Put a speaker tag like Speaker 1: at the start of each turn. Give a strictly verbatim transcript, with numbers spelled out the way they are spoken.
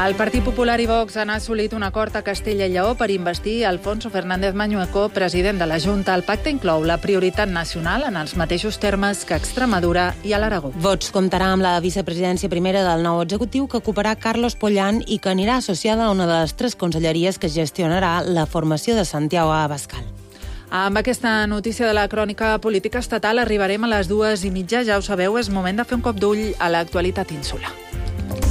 Speaker 1: El Partit Popular i Vox han assolit un acord a Castella i Lleó per investir Alfonso Fernández Mañueco president de la Junta. El pacte inclou la prioritat nacional en els mateixos termes que Extremadura i a l'Aragó.
Speaker 2: Vox comptarà amb la vicepresidència primera del nou executiu que ocuparà Carlos Pollán i que anirà associada a una de les tres conselleries que gestionarà la formació de Santiago Abascal.
Speaker 1: Amb aquesta notícia de la crònica política estatal arribarem a les dues i mitja. Ja ho sabeu, és moment de fer un cop d'ull a l'actualitat insular.